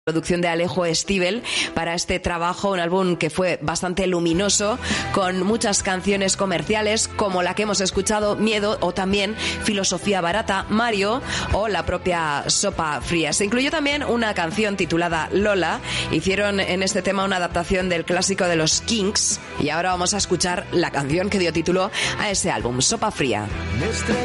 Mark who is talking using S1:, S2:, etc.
S1: Producción de Alejo Stivel para este trabajo, un álbum que fue bastante luminoso, con muchas canciones comerciales como la que hemos escuchado, Miedo, o también Filosofía Barata, Mario, o la propia Sopa Fría. Se incluyó también una canción titulada Lola. Hicieron en este tema una adaptación del clásico de los Kinks, y ahora vamos a escuchar la canción que dio título a ese álbum, Sopa Fría.